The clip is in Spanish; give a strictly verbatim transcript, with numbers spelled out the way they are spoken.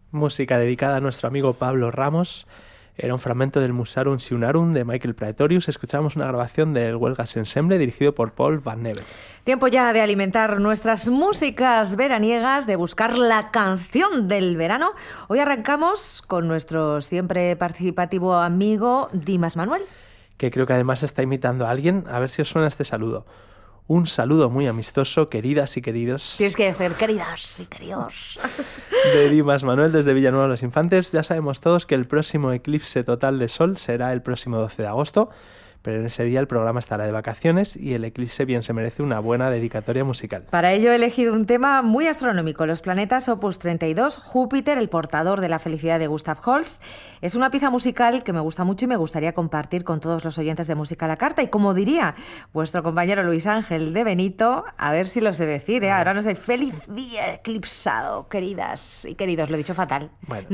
música dedicada a nuestro amigo Pablo Ramos. Era un fragmento del Musarum Siunarum de Michael Praetorius. Escuchamos una grabación del Huelgas Ensemble dirigido por Paul Van Nevel. Tiempo ya de alimentar nuestras músicas veraniegas, de buscar la canción del verano. Hoy arrancamos con nuestro siempre participativo amigo Dimas Manuel, que creo que además está imitando a alguien. A ver si os suena este saludo. Un saludo muy amistoso, queridas y queridos. Tienes que decir queridas y queridos. De Dimas Manuel desde Villanueva de los Infantes. Ya sabemos todos que el próximo eclipse total de sol será el próximo doce de agosto, pero en ese día el programa estará de vacaciones y el eclipse bien se merece una buena dedicatoria musical. Para ello he elegido un tema muy astronómico, los planetas Opus treinta y dos, Júpiter, el portador de la felicidad de Gustav Holst. Es una pieza musical que me gusta mucho y me gustaría compartir con todos los oyentes de Música a la Carta. Y como diría vuestro compañero Luis Ángel de Benito, a ver si lo sé decir, ¿eh? Ahora no sé, feliz día eclipsado, queridas y queridos, lo he dicho fatal. Bueno.